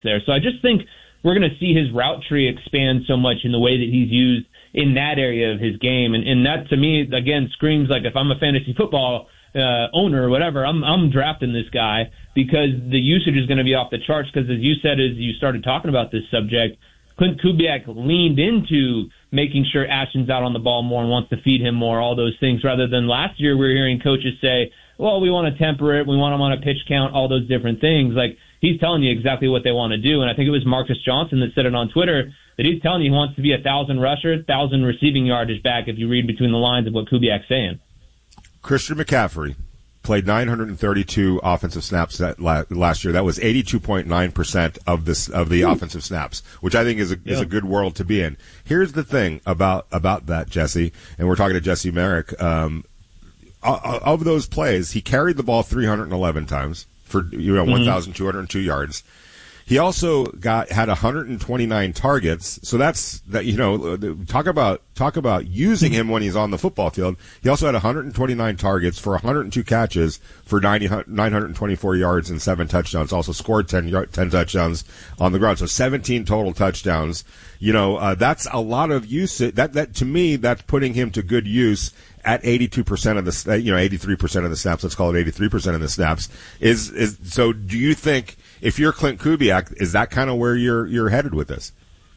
there. So I just think we're going to see his route tree expand so much in the way that he's used in that area of his game. And that, to me, again, screams like if I'm a fantasy football owner or whatever, I'm drafting this guy because the usage is going to be off the charts. Because as you said, as you started talking about this subject, Clint Kubiak leaned into making sure Ashton's out on the ball more and wants to feed him more, all those things, rather than last year we were hearing coaches say, well, we want to temper it, we want him on a pitch count, all those different things. Like, he's telling you exactly what they want to do. And I think it was Marcus Johnson that said it on Twitter, that he's telling you he wants to be 1,000 rusher, 1,000 receiving yardage back if you read between the lines of what Kubiak's saying. Christian McCaffrey played 932 offensive snaps last year. That was 82.9% of the offensive snaps, which I think is a good world to be in. Here's the thing about that, Jesse, and we're talking to Jesse Merrick. Of those plays, he carried the ball 311 times for 1,202 yards. He also had 129 targets. So talk about using him when he's on the football field. He also had 129 targets for 102 catches for 924 yards and 7 touchdowns. Also scored 10 touchdowns on the ground. So 17 total touchdowns. That's a lot of use. That to me, that's putting him to good use at 82% of the 83% of the snaps. Let's call it 83% of the snaps. So do you think, if you're Clint Kubiak, is that kind of where you're headed with this?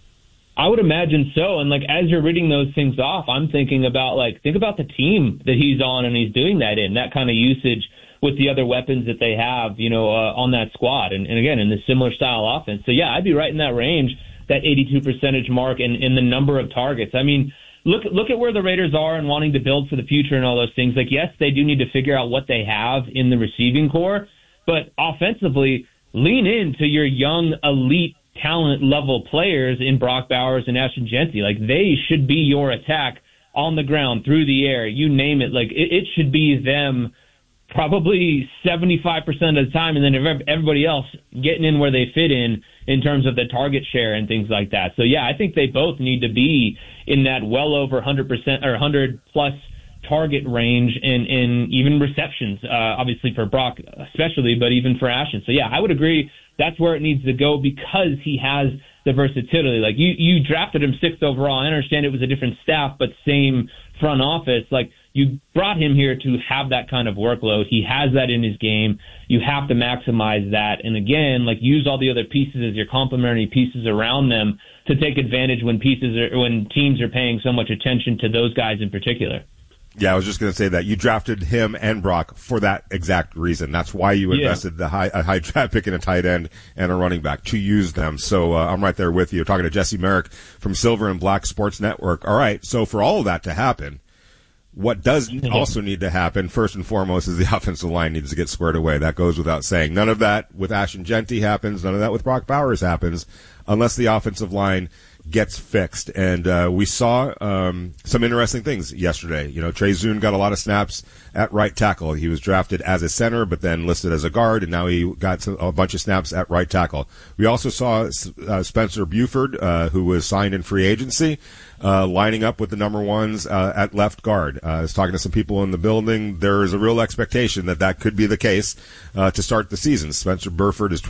I would imagine so. And as you're reading those things off, I'm thinking about think about the team that he's on and he's doing that in, that kind of usage with the other weapons that they have, on that squad. And again, in this similar style offense. So yeah, I'd be right in that range, that 82% mark in the number of targets. I mean, look at where the Raiders are and wanting to build for the future and all those things. Yes, they do need to figure out what they have in the receiving core, but offensively, lean into your young, elite, talent-level players in Brock Bowers and Ashton Jeanty. They should be your attack on the ground, through the air, you name it. It should be them probably 75% of the time, and then everybody else getting in where they fit in terms of the target share and things like that. So, yeah, I think they both need to be in that well over 100% or 100-plus target range and even receptions, obviously for Brock especially, but even for Ashton. So, yeah, I would agree that's where it needs to go because he has the versatility. You drafted him 6th overall. I understand it was a different staff, but same front office. You brought him here to have that kind of workload. He has that in his game. You have to maximize that. And again, use all the other pieces as your complementary pieces around them to take advantage when teams are paying so much attention to those guys in particular. Yeah, I was just going to say that you drafted him and Brock for that exact reason. That's why you invested a high draft pick in a tight end and a running back, to use them. So I'm right there with you. Talking to Jesse Merrick from Silver and Black Sports Network. All right, so for all of that to happen, what does also need to happen, first and foremost, is the offensive line needs to get squared away. That goes without saying. None of that with Ashton Jeanty happens. None of that with Brock Bowers happens unless the offensive line gets fixed. And we saw some interesting things yesterday. Trey Zune got a lot of snaps at right tackle. He was drafted as a center, but then listed as a guard, and now he got a bunch of snaps at right tackle. We also saw Spencer Buford, who was signed in free agency, lining up with the number ones at left guard. I was talking to some people in the building. There is a real expectation that could be the case to start the season. Spencer Buford is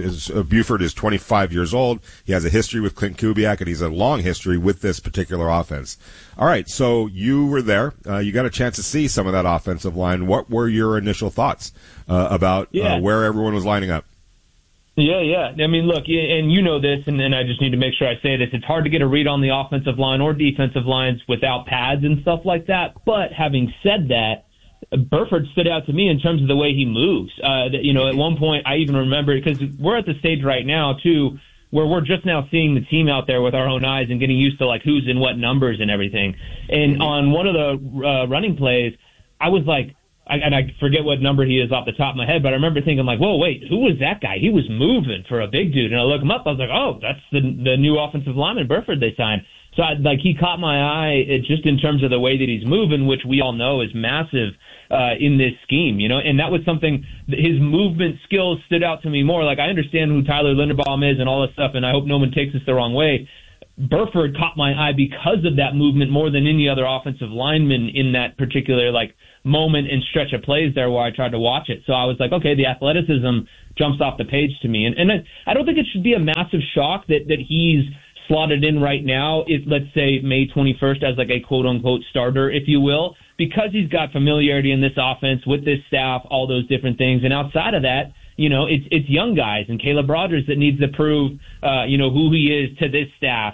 25 years old. He has a history with Clint Kubiak, and he's a long history with this particular offense. All right, so you were there. You got a chance to see some of that offensive line. What were your initial thoughts about where everyone was lining up? Yeah. I mean, look, and you know this, and I just need to make sure I say this. It's hard to get a read on the offensive line or defensive lines without pads and stuff like that. But having said that, Burford stood out to me in terms of the way he moves. At one point, I even remember, because we're at the stage right now, too, where we're just now seeing the team out there with our own eyes and getting used to, who's in what numbers and everything. And on one of the running plays, I was like, I forget what number he is off the top of my head, but I remember thinking whoa, wait, who was that guy? He was moving for a big dude. And I look him up. I was like, oh, that's the new offensive lineman, Burford, they signed. So he caught my eye just in terms of the way that he's moving, which we all know is massive in this scheme, and that was something, his movement skills stood out to me more. I understand who Tyler Linderbaum is and all this stuff, and I hope no one takes this the wrong way. Burford caught my eye because of that movement more than any other offensive lineman in that particular moment and stretch of plays there where I tried to watch it. So I was like, okay, the athleticism jumps off the page to me. And I don't think it should be a massive shock that he's slotted in right now, let's say May 21st as like a quote-unquote starter, if you will, because he's got familiarity in this offense with this staff, all those different things. And outside of that, it's young guys and Caleb Rogers that needs to prove, who he is to this staff,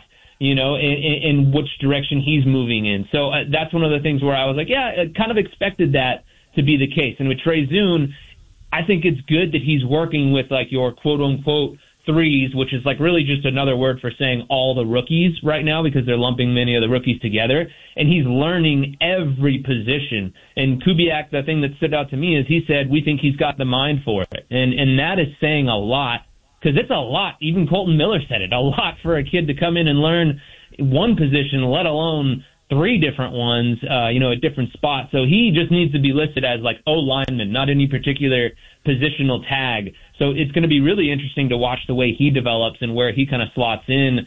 and which direction he's moving in. So that's one of the things where I was like, yeah, I kind of expected that to be the case. And with Trey Zune, I think it's good that he's working with like your quote-unquote threes, which is like really just another word for saying all the rookies right now because they're lumping many of the rookies together. And he's learning every position. And Kubiak, the thing that stood out to me is he said, we think he's got the mind for it. And that is saying a lot because it's a lot. Even Colton Miller said it, a lot for a kid to come in and learn one position, let alone three different ones, at different spots. So he just needs to be listed as like O-lineman, not any particular positional tag. So it's going to be really interesting to watch the way he develops and where he kind of slots in.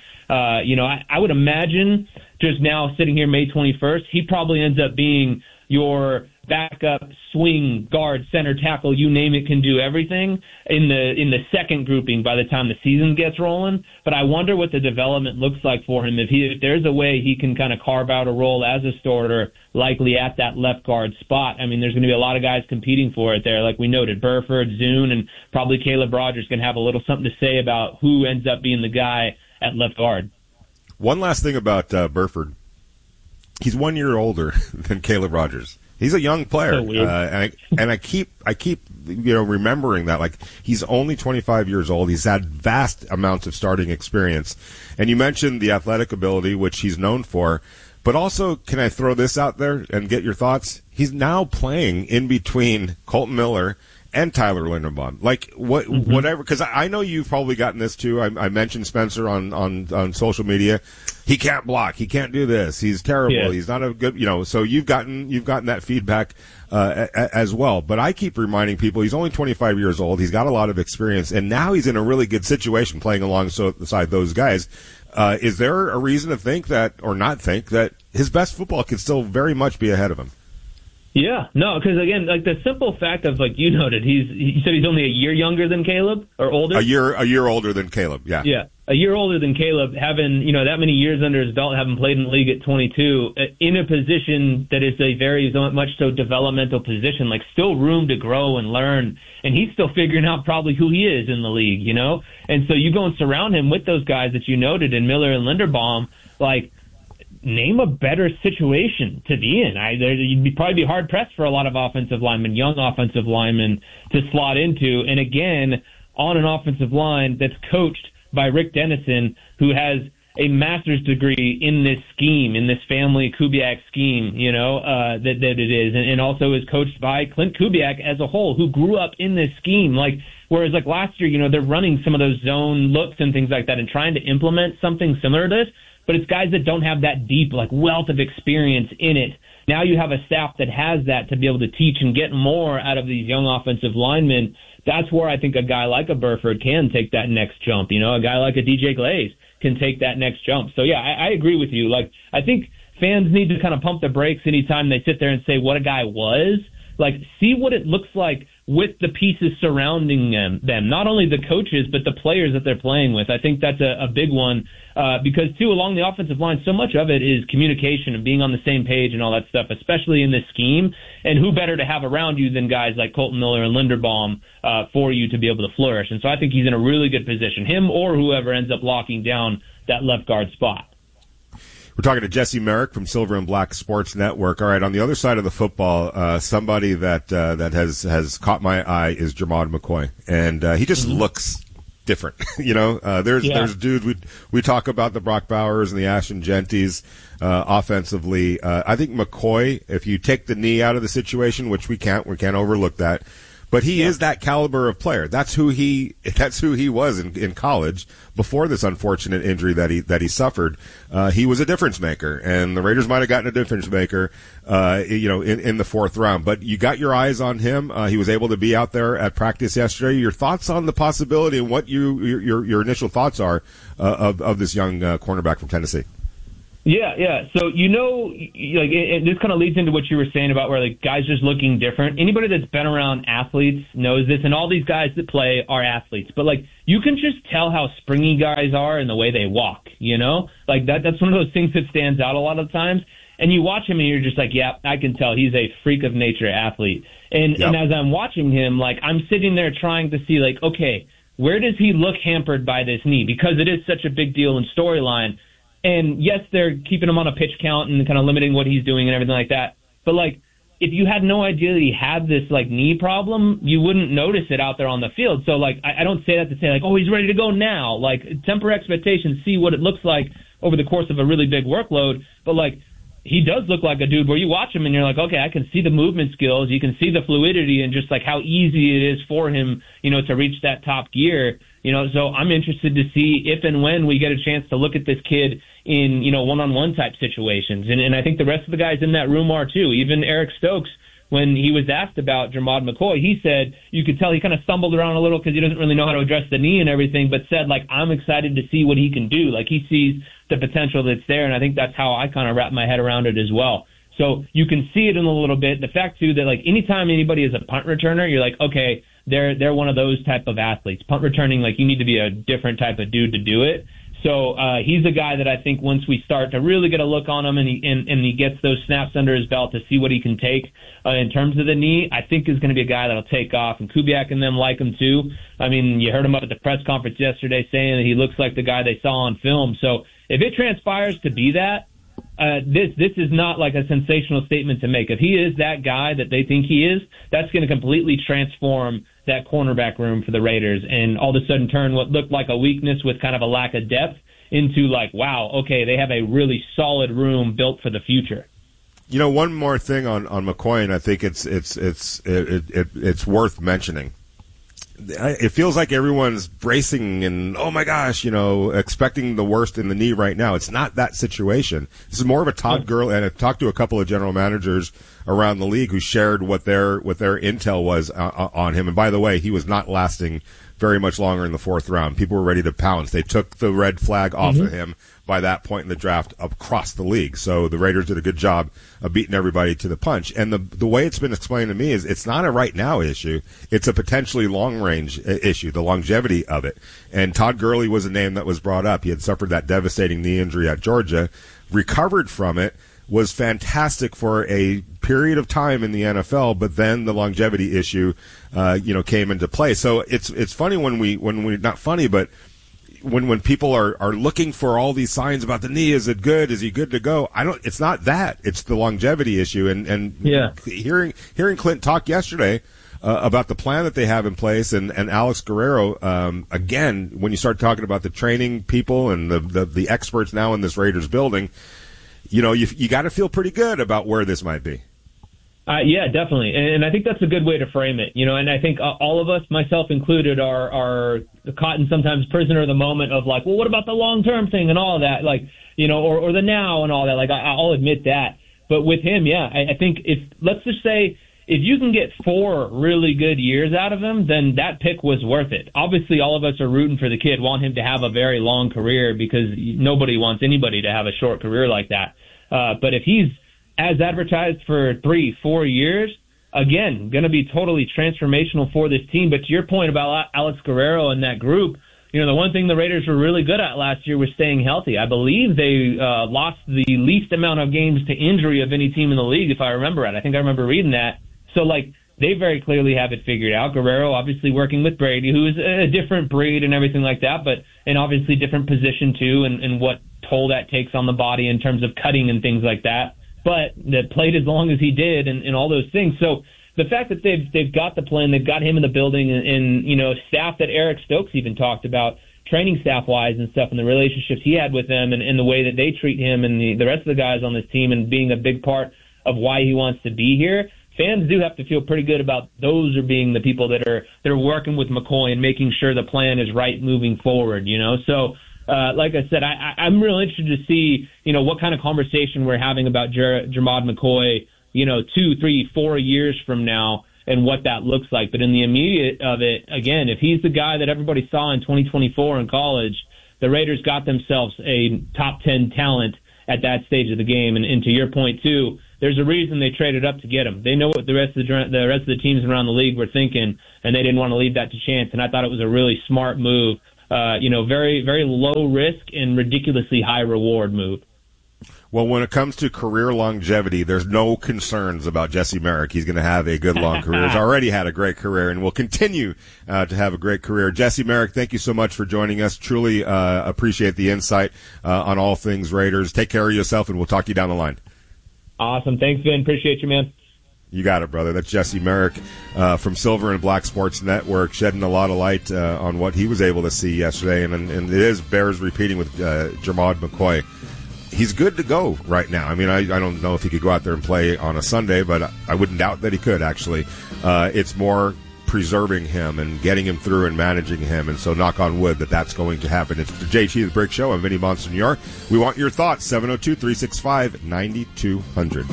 I would imagine just now sitting here May 21st, he probably ends up being your backup swing guard, center tackle, you name it, can do everything in the second grouping by the time the season gets rolling. But I wonder what the development looks like for him. If there's a way he can kind of carve out a role as a starter, likely at that left guard spot. I mean, there's going to be a lot of guys competing for it there. Like we noted, Burford, Zune, and probably Caleb Rogers can have a little something to say about who ends up being the guy at left guard. One last thing about Burford. He's 1 year older than Caleb Rogers. He's a young player, and I keep remembering that. Like, he's only 25 years old. He's had vast amounts of starting experience, and you mentioned the athletic ability, which he's known for. But also, can I throw this out there and get your thoughts? He's now playing in between Colton Miller and Tyler Linderbaum. Like, whatever, because I know you've probably gotten this too. I mentioned Spencer on social media. He can't block. He can't do this. He's terrible. Yeah. He's not a good, so you've gotten that feedback, as well. But I keep reminding people he's only 25 years old. He's got a lot of experience, and now he's in a really good situation playing alongside those guys. Is there a reason to think that, or not think that his best football could still very much be ahead of him? Yeah, no, because again, like the simple fact of, like you noted, you said he's only a year younger than Caleb or older. A year older than Caleb. Yeah. Yeah, a year older than Caleb, having that many years under his belt, having played in the league at 22, in a position that is a very much so developmental position, like still room to grow and learn, and he's still figuring out probably who he is in the league, And so you go and surround him with those guys that you noted in Miller and Linderbaum, like. Name a better situation to be in. You'd probably be hard-pressed for a lot of offensive linemen, young offensive linemen, to slot into. And again, on an offensive line that's coached by Rick Dennison, who has a master's degree in this scheme, in this family Kubiak scheme, that it is. And also is coached by Clint Kubiak as a whole, who grew up in this scheme. Whereas last year, they're running some of those zone looks and things like that and trying to implement something similar to this. But it's guys that don't have that deep, wealth of experience in it. Now you have a staff that has that to be able to teach and get more out of these young offensive linemen. That's where I think a guy like a Burford can take that next jump. A guy like a DJ Glaze can take that next jump. So, yeah, I agree with you. I think fans need to kind of pump the brakes anytime they sit there and say what a guy was. See what it looks like with the pieces surrounding them, not only the coaches, but the players that they're playing with. I think that's a big one because, too, along the offensive line, so much of it is communication and being on the same page and all that stuff, especially in this scheme. And who better to have around you than guys like Colton Miller and Linderbaum for you to be able to flourish. And so I think he's in a really good position, him or whoever ends up locking down that left guard spot. We're talking to Jesse Merrick from Silver and Black Sports Network. All right, on the other side of the football, somebody that has caught my eye is Jermod McCoy, and he just looks different. There's dudes we talk about the Brock Bowers and the Ashton Genties offensively. I think McCoy, if you take the knee out of the situation, which we can't overlook that. But he is that caliber of player. That's who he was in college before this unfortunate injury that he suffered. He was a difference maker, and the Raiders might have gotten a difference maker, in the fourth round. But you got your eyes on him. He was able to be out there at practice yesterday. Your thoughts on the possibility and what your initial thoughts are of this young cornerback from Tennessee? Yeah. So, this kind of leads into what you were saying about where, like, guys just looking different. Anybody that's been around athletes knows this, and all these guys that play are athletes. But, like, you can just tell how springy guys are in the way they walk, you know? Like, that's one of those things that stands out a lot of times. And you watch him, and you're just like, yeah, I can tell he's a freak of nature athlete. And as I'm watching him, like, I'm sitting there trying to see, like, okay, where does he look hampered by this knee? Because it is such a big deal in storyline. And yes, they're keeping him on a pitch count and kind of limiting what he's doing and everything like that. But, like, if you had no idea that he had this, like, knee problem, you wouldn't notice it out there on the field. So, like, I don't say that to say, like, oh, he's ready to go now. Like, temper expectations, see what it looks like over the course of a really big workload. But, like, he does look like a dude where you watch him and you're like, okay, I can see the movement skills. You can see the fluidity and just, like, how easy it is for him, you know, to reach that top gear. You know, so I'm interested to see if and when we get a chance to look at this kid in, you know, one-on-one type situations. And I think the rest of the guys in that room are too. Even Eric Stokes, when he was asked about Jermod McCoy, he said you could tell he kind of stumbled around a little because he doesn't really know how to address the knee and everything, but said, like, I'm excited to see what he can do. Like, he sees the potential that's there, and I think that's how I kind of wrap my head around it as well. So you can see it in a little bit. The fact, too, that, like, anytime anybody is a punt returner, you're like, okay, they're one of those type of athletes. Punt returning, like, you need to be a different type of dude to do it. So he's a guy that I think once we start to really get a look on him and he gets those snaps under his belt to see what he can take in terms of the knee, I think is going to be a guy that'll take off. And Kubiak and them like him too. I mean, you heard him up at the press conference yesterday saying that he looks like the guy they saw on film. So if it transpires to be that, this is not like a sensational statement to make. If he is that guy that they think he is, that's going to completely transform that cornerback room for the Raiders and all of a sudden turn what looked like a weakness with kind of a lack of depth into, like, wow, okay, they have a really solid room built for the future. You know, one more thing on McCoy, and I think it's worth mentioning. It feels like everyone's bracing and, oh my gosh, you know, expecting the worst in the knee right now. It's not that situation. This is more of a Todd Gurley, and I've talked to a couple of general managers around the league who shared what their intel was on him. And by the way, he was not lasting very much longer in the fourth round. People were ready to pounce. They took the red flag off of him by that point in the draft across the league. So the Raiders did a good job of beating everybody to the punch. And the way it's been explained to me is it's not a right now issue. It's a potentially long range issue, the longevity of it. And Todd Gurley was a name that was brought up. He had suffered that devastating knee injury at Georgia, recovered from it, was fantastic for a period of time in the NFL, but then the longevity issue, came into play. So it's funny when we not funny, but when people are looking for all these signs about the knee, is it good? Is he good to go? It's not that. It's the longevity issue. And hearing Clint talk yesterday about the plan that they have in place and Alex Guerrero, again, when you start talking about the training people and the experts now in this Raiders building, you know, you got to feel pretty good about where this might be. Yeah, definitely. And I think that's a good way to frame it, you know, and I think all of us, myself included, are caught in sometimes prisoner of the moment of like, well, what about the long-term thing and all of that? Like, you know, or the now and all that. Like, I'll admit that. But with him, yeah, I think let's just say, if you can get 4 really good years out of him, then that pick was worth it. Obviously, all of us are rooting for the kid, want him to have a very long career because nobody wants anybody to have a short career like that. But if he's as advertised for 3-4 years, again, going to be totally transformational for this team. But to your point about Alex Guerrero and that group, you know, the one thing the Raiders were really good at last year was staying healthy. I believe they lost the least amount of games to injury of any team in the league, if I remember right. I think I remember reading that. So, like, they very clearly have it figured out. Guerrero obviously working with Brady, who is a different breed and everything like that, but an obviously different position too, and what toll that takes on the body in terms of cutting and things like that. But that played as long as he did and all those things. So the fact that they've got the plan, they've got him in the building, and you know, staff that Eric Stokes even talked about, training staff-wise and stuff, and the relationships he had with them and the way that they treat him and the rest of the guys on this team and being a big part of why he wants to be here. Fans do have to feel pretty good about those are being the people that are working with McCoy and making sure the plan is right moving forward, you know. So, like I said, I'm real interested to see, you know, what kind of conversation we're having about Jermod McCoy, you know, 2, 3, 4 years from now and what that looks like. But in the immediate of it, again, if he's the guy that everybody saw in 2024 in college, the Raiders got themselves a top 10 talent at that stage of the game. And to your point too, there's a reason they traded up to get him. They know what the rest of the teams around the league were thinking, and they didn't want to leave that to chance. And I thought it was a really smart move. Very, very low risk and ridiculously high reward move. Well, when it comes to career longevity, there's no concerns about Jesse Merrick. He's going to have a good long career. He's already had a great career and will continue to have a great career. Jesse Merrick, thank you so much for joining us. Truly appreciate the insight on all things Raiders. Take care of yourself, and we'll talk to you down the line. Awesome. Thanks, Vin. Appreciate you, man. You got it, brother. That's Jesse Merrick from Silver and Black Sports Network, shedding a lot of light on what he was able to see yesterday. And it is bears repeating with Jermod McCoy. He's good to go right now. I mean, I don't know if he could go out there and play on a Sunday, but I wouldn't doubt that he could, actually. It's more preserving him and getting him through and managing him. And so knock on wood that's going to happen. It's the JT The Brick Show. I'm Vinny Bonsignor. We want your thoughts. 702-365-9200.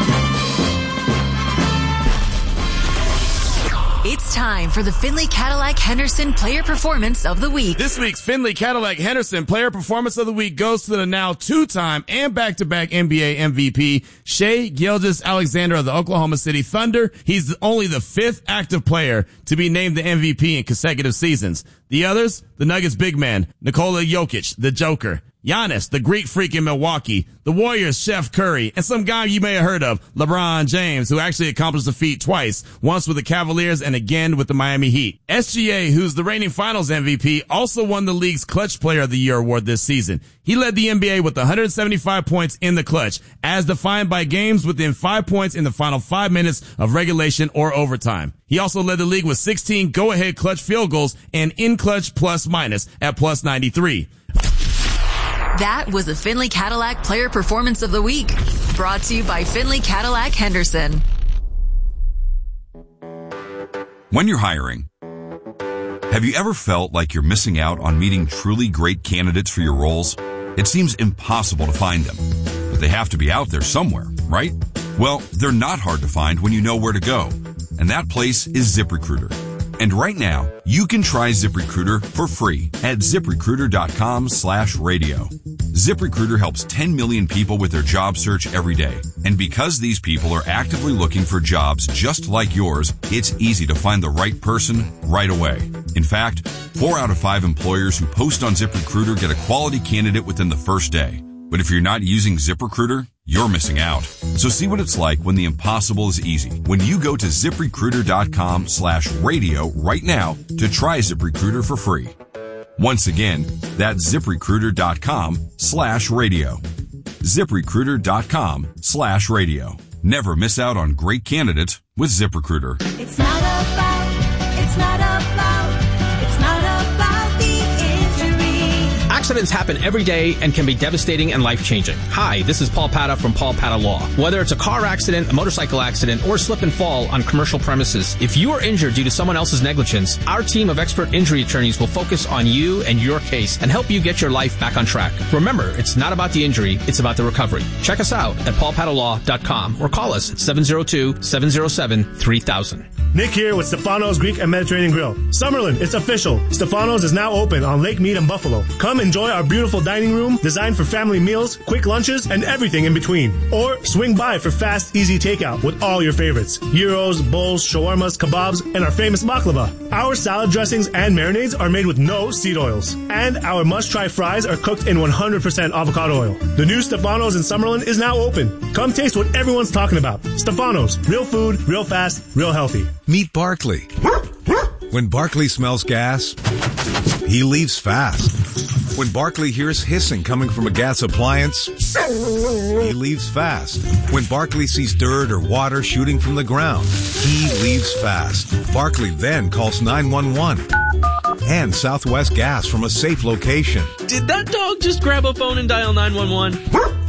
It's time for the Findlay Cadillac Henderson Player Performance of the Week. This week's Findlay Cadillac Henderson Player Performance of the Week goes to the now two-time and back-to-back NBA MVP, Shai Gilgeous-Alexander of the Oklahoma City Thunder. He's only the fifth active player to be named the MVP in consecutive seasons. The others, the Nuggets big man, Nikola Jokic, the Joker, Giannis, the Greek freak in Milwaukee, the Warriors' Chef Curry, and some guy you may have heard of, LeBron James, who actually accomplished the feat twice, once with the Cavaliers and again with the Miami Heat. SGA, who's the reigning finals MVP, also won the league's Clutch Player of the Year award this season. He led the NBA with 175 points in the clutch, as defined by games within 5 points in the final 5 minutes of regulation or overtime. He also led the league with 16 go-ahead clutch field goals and in-clutch plus-minus at plus 93. That was the Findlay Cadillac Player Performance of the Week, brought to you by Findlay Cadillac Henderson. When you're hiring, have you ever felt like you're missing out on meeting truly great candidates for your roles? It seems impossible to find them, but they have to be out there somewhere, right? Well, they're not hard to find when you know where to go, and that place is ZipRecruiter. And right now, you can try ZipRecruiter for free at ZipRecruiter.com/radio. ZipRecruiter helps 10 million people with their job search every day. And because these people are actively looking for jobs just like yours, it's easy to find the right person right away. In fact, 4 out of 5 employers who post on ZipRecruiter get a quality candidate within the first day. But if you're not using ZipRecruiter, you're missing out. So see what it's like when the impossible is easy. When you go to ZipRecruiter.com/radio right now to try ZipRecruiter for free. Once again, that's ZipRecruiter.com/radio. ZipRecruiter.com/radio. Never miss out on great candidates with ZipRecruiter. It's not about the injury. Accidents happen every day and can be devastating and life-changing. Hi, this is Paul Pata from Paul Pata Law. Whether it's a car accident, a motorcycle accident, or slip and fall on commercial premises, if you are injured due to someone else's negligence, our team of expert injury attorneys will focus on you and your case and help you get your life back on track. Remember, it's not about the injury, it's about the recovery. Check us out at paulpatalaw.com or call us at 702-707-3000. Nick here with Stefano's Greek and Mediterranean Grill. Summerlin, it's official. Stefano's is now open on Lake Mead and Buffalo. Come enjoy our beautiful dining room designed for family meals, quick lunches, and everything in between. Or swing by for fast, easy takeout with all your favorites. Gyros, bowls, shawarmas, kebabs, and our famous baklava. Our salad dressings and marinades are made with no seed oils. And our must-try fries are cooked in 100% avocado oil. The new Stefano's in Summerlin is now open. Come taste what everyone's talking about. Stefano's. Real food, real fast, real healthy. Meet Barkley. When Barkley smells gas, he leaves fast. When Barkley hears hissing coming from a gas appliance, he leaves fast. When Barkley sees dirt or water shooting from the ground, he leaves fast. Barkley then calls 911 and Southwest Gas from a safe location. Did that dog just grab a phone and dial 911?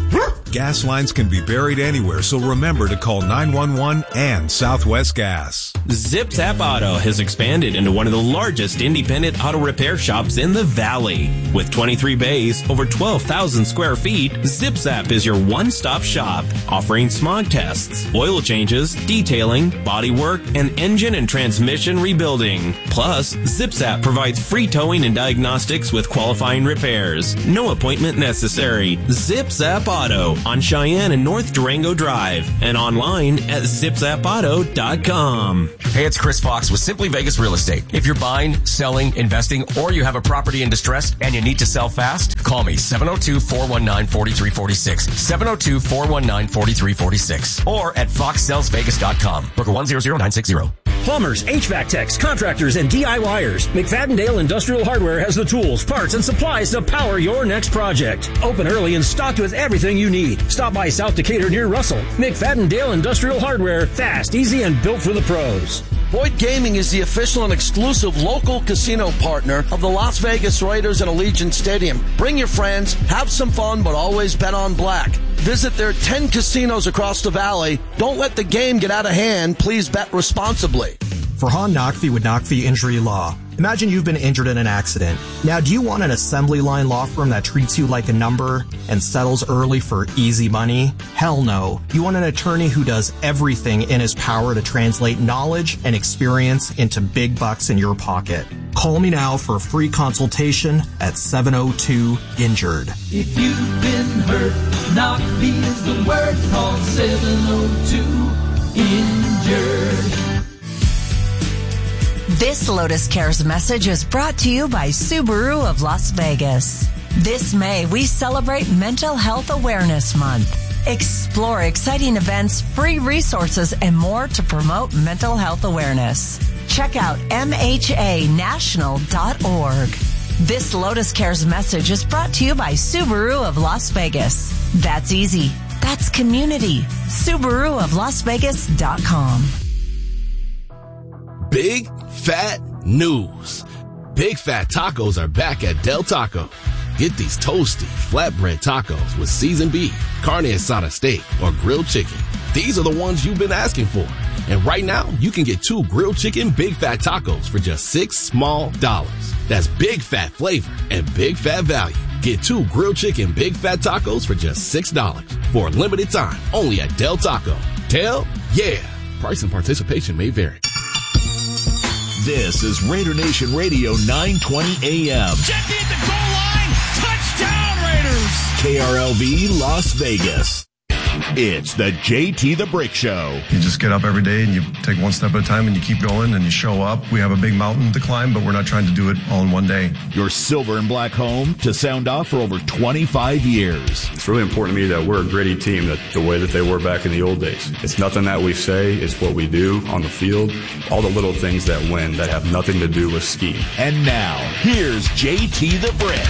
Gas lines can be buried anywhere, so remember to call 911 and Southwest Gas. Zip Zap Auto has expanded into one of the largest independent auto repair shops in the Valley. With 23 bays, over 12,000 square feet, Zip Zap is your one-stop shop, offering smog tests, oil changes, detailing, body work, and engine and transmission rebuilding. Plus, Zip Zap provides free towing and diagnostics with qualifying repairs. No appointment necessary. Zip Zap Auto on Cheyenne and North Durango Drive and online at zipzapauto.com. Hey, it's Chris Fox with Simply Vegas Real Estate. If you're buying, selling, investing, or you have a property in distress and you need to sell fast, call me 702-419-4346. 702-419-4346. Or at foxsellsvegas.com. Broker 100960. Plumbers, HVAC techs, contractors, and DIYers. McFadden-Dale Industrial Hardware has the tools, parts, and supplies to power your next project. Open early and stocked with everything you need. Stop by South Decatur near Russell. McFadden-Dale Industrial Hardware. Fast, easy, and built for the pros. Boyd Gaming is the official and exclusive local casino partner of the Las Vegas Raiders at Allegiant Stadium. Bring your friends, have some fun, but always bet on black. Visit their 10 casinos across the valley. Don't let the game get out of hand. Please bet responsibly. Farhan Naqvi with Naqvi Injury Law. Imagine you've been injured in an accident. Now, do you want an assembly line law firm that treats you like a number and settles early for easy money? Hell no. You want an attorney who does everything in his power to translate knowledge and experience into big bucks in your pocket. Call me now for a free consultation at 702-INJURED. If you've been hurt, Naqvi is the word. Call 702-INJURED. This Lotus Cares message is brought to you by Subaru of Las Vegas. This May, we celebrate Mental Health Awareness Month. Explore exciting events, free resources, and more to promote mental health awareness. Check out mhanational.org. This Lotus Cares message is brought to you by Subaru of Las Vegas. That's easy. That's community. SubaruofLasVegas.com. Big fat news. Big Fat Tacos are back at Del Taco. Get these toasty, flatbread tacos with seasoned beef, carne asada steak, or grilled chicken. These are the ones you've been asking for. And right now, you can get 2 grilled chicken Big Fat Tacos for just $6 small. That's big fat flavor and big fat value. Get 2 grilled chicken Big Fat Tacos for just $6 for a limited time only at Del Taco. Del? Yeah. Price and participation may vary. This is Raider Nation Radio 920 AM. Jeffy at the goal line. Touchdown, Raiders. KRLV Las Vegas. It's the JT the Brick Show. You just get up every day and you take one step at a time and you keep going and you show up. We have a big mountain to climb, but we're not trying to do it all in one day. Your silver and black home to sound off for over 25 years. It's really important to me that we're a gritty team, that the way that they were back in the old days. It's nothing that we say, it's what we do on the field. All the little things that win that have nothing to do with scheme. And now, here's JT the Brick.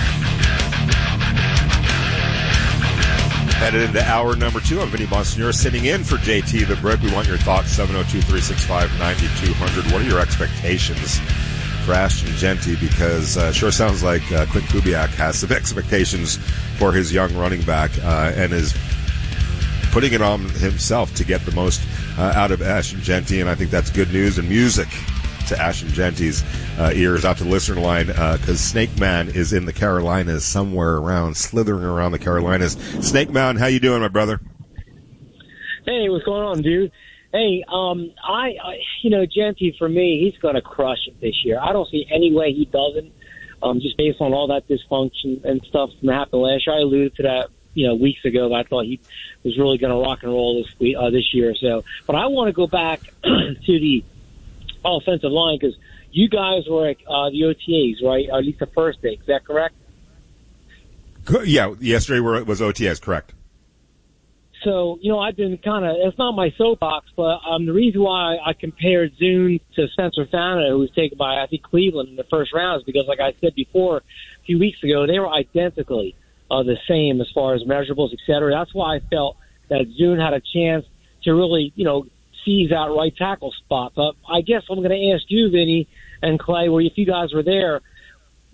Headed into hour number 2. I'm Vinny Bonsignore sitting in for JT the Brick. We want your thoughts, 702-365-9200. What are your expectations for Ashton Jeanty? Because sure sounds like Clint Kubiak has some expectations for his young running back and is putting it on himself to get the most out of Ashton Jeanty, and I think that's good news and music to Ashton Jeanty's ears. Out to the listener line, because Snake Man is in the Carolinas somewhere around, slithering around the Carolinas. Snake Man, how you doing, my brother? Hey, what's going on, dude? Hey, Jeanty, for me, he's going to crush it this year. I don't see any way he doesn't, just based on all that dysfunction and stuff that happened last year. I alluded to that, weeks ago. But I thought he was really going to rock and roll this year or so. But I want to go back to the offensive line, because you guys were at the OTAs, right? Or at least the first day. Is that correct? Yeah, yesterday was OTAs, correct. So, I've been it's not my soapbox, but the reason why I compared Zune to Spencer Fana, who was taken by, I think, Cleveland in the first round, is because, like I said before, a few weeks ago, they were identically the same as far as measurables, et cetera. That's why I felt that Zune had a chance to really, seize that right tackle spot. But I guess I'm going to ask you, Vinny and Clay, if you guys were there,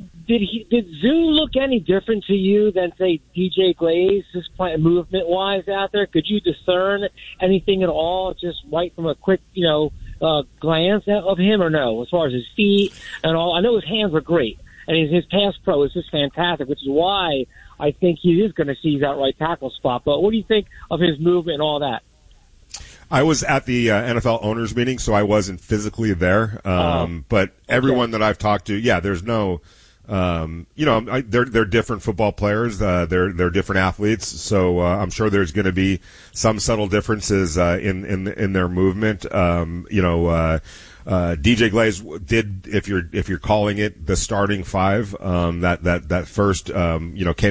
Did Zoom look any different to you than, say, DJ Glaze, just movement-wise out there? Could you discern anything at all, just right from a quick, glance of him, or no, as far as his feet and all? I know his hands are great, and his pass pro is just fantastic, which is why I think he is going to seize that right tackle spot. But what do you think of his movement and all that? I was at the NFL owners meeting, so I wasn't physically there. But everyone that I've talked to, there's no, they're different football players. They're different athletes. So I'm sure there's going to be some subtle differences in their movement. DJ Glaze did, if you're calling it the starting five, that first, came